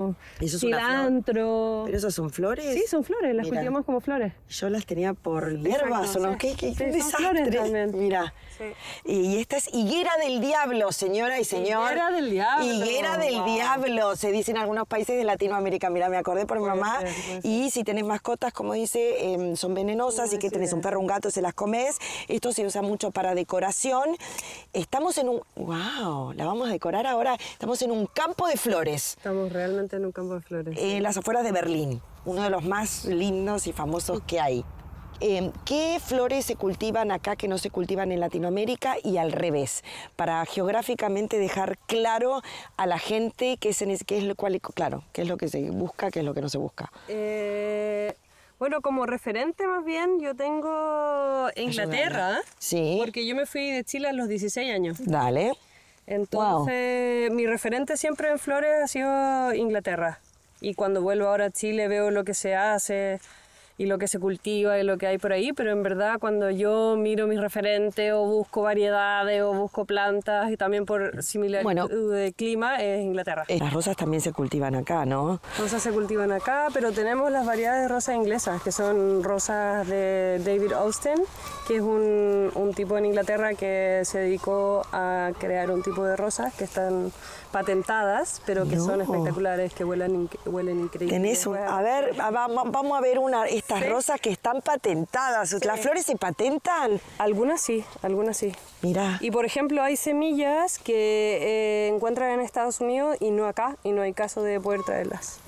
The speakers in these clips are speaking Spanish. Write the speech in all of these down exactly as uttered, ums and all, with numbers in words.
como ¿Eso es una flor? cilantro. ¿Pero esos son flores? Sí, son flores, las Mira. cultivamos como flores. Yo las tenía por hierbas, ¿o no? sí. ¿Qué, qué, Sí, qué son flores desastre? también. Mira. Sí. Y esta es higuera del diablo, señora y señor. Higuera del diablo. Higuera del Wow. diablo, se dice en algunos países de Latinoamérica. Mira, me acordé por mi Puede mamá. ser, puede ser. Y si tenés mascotas, como dice, eh, son venenosas, Ay, y que sí, tenés un claro. perro, un gato, se las comes. Esto se usa mucho para decoración. Estamos en un... ¡Wow! La vamos a decorar ahora. Estamos en un campo de flores. Estamos realmente en un campo de flores. En las afueras de Berlín, uno de los más lindos y famosos que hay. Eh, ¿Qué flores se cultivan acá que no se cultivan en Latinoamérica y al revés? Para geográficamente dejar claro a la gente qué es, en es- qué es lo cual, claro, qué es lo que se busca, qué es lo que no se busca. Eh, bueno, como referente más bien, yo tengo Inglaterra. Sí. Porque yo me fui de Chile a los dieciséis años. Dale. Entonces, mi referente siempre en flores ha sido Inglaterra. Y cuando vuelvo ahora a Chile veo lo que se hace y lo que se cultiva y lo que hay por ahí, pero en verdad cuando yo miro mis referentes o busco variedades o busco plantas y también por similar Bueno. de clima es Inglaterra. Eh, Las rosas también se cultivan acá, ¿no? Rosas se cultivan acá, pero tenemos las variedades de rosas inglesas, que son rosas de David Austin, que es un, un tipo en Inglaterra que se dedicó a crear un tipo de rosas que están patentadas, pero que No. son espectaculares, que huelen, inc- huelen increíbles. Tenés un, a ver, a- va- va- vamos a ver una, estas Sí. rosas que están patentadas. ¿Las flores se patentan? Algunas sí, algunas sí. Mira. Y por ejemplo hay semillas que eh, encuentran en Estados Unidos y no acá, y no hay caso de poder traerlas.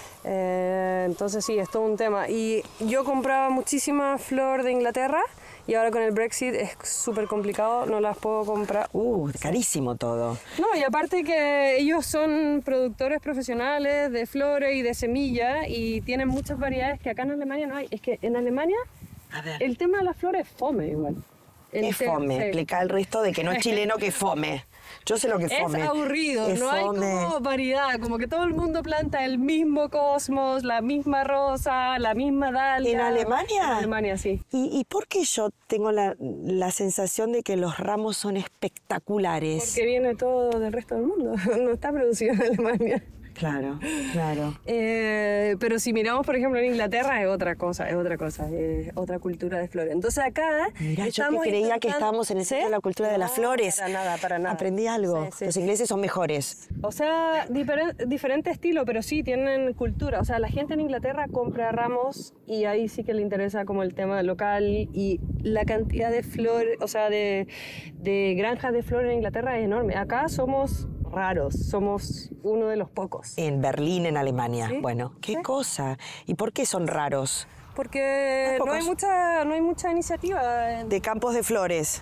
Eh, entonces sí, es todo un tema. Y yo compraba muchísima flor de Inglaterra y ahora con el Brexit es súper complicado, no las puedo comprar. Uh, carísimo todo. No, y aparte que ellos son productores profesionales de flores y de semillas y tienen muchas variedades que acá en Alemania no hay. Es que en Alemania A ver. el tema de las flores es fome igual. ¿Qué El te- fome? sí. Explica al resto de que no es chileno que fome. Yo sé lo que es fome. Es aburrido, Es no hay fome. como variedad, como que todo el mundo planta el mismo cosmos, la misma rosa, la misma dalia. ¿En Alemania? En Alemania, sí. ¿Y, y por qué yo tengo la, la sensación de que los ramos son espectaculares? Porque viene todo del resto del mundo, no está producido en Alemania. Claro, claro. Eh, pero si miramos, por ejemplo, en Inglaterra es otra cosa, es otra cosa, es otra cultura de flores. Entonces acá Mira, yo estamos que creía que intentando- estábamos en el centro ¿Sí? de la cultura de las No, flores. Para nada, para nada. Aprendí algo. Sí, sí. Los ingleses son mejores. O sea, diferen- diferente estilo, pero sí tienen cultura. O sea, la gente en Inglaterra compra ramos y ahí sí que le interesa como el tema local y la cantidad de flores, o sea, de, de granjas de flores en Inglaterra es enorme. Acá somos raros, somos uno de los pocos. En Berlín, en Alemania. Sí, Bueno, qué sí. cosa. ¿Y por qué son raros? Porque Muy no hay pocos. mucha, no hay mucha iniciativa. en- De campos de flores.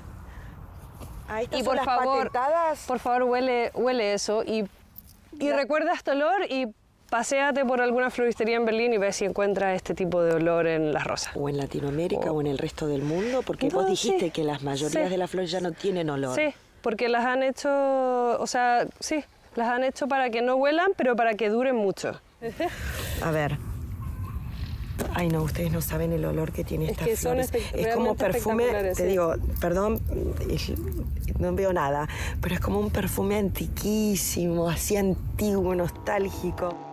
Ah, estas Y son por las favor, patentadas. por favor, huele, huele eso y, y La- recuerda este olor y paséate por alguna floristería en Berlín y ve si encuentras este tipo de olor en las rosas. O en Latinoamérica o en el resto del mundo, porque vos No, dijiste sí. que las mayorías Sí. de las flores ya no tienen olor. Sí, porque las han hecho, o sea, sí, las han hecho para que no huelan, pero para que duren mucho. A ver. Ay, no, ustedes no saben el olor que tiene Es estas que son flores. espe- Es como realmente perfume, espectaculares, te sí. digo, perdón, es- no veo nada, pero es como un perfume antiquísimo, así antiguo, nostálgico.